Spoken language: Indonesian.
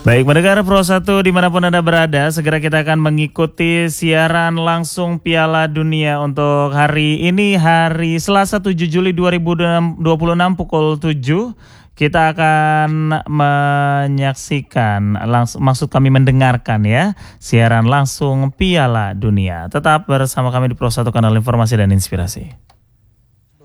Baik, mendengar Pro 1 dimanapun Anda berada, segera kita akan mengikuti siaran langsung Piala Dunia untuk hari ini, hari Selasa 7 Juli 2026 pukul 7. Kita akan menyaksikan, maksud kami mendengarkan ya, siaran langsung Piala Dunia. Tetap bersama kami di Pro 1 Kanal Informasi dan Inspirasi.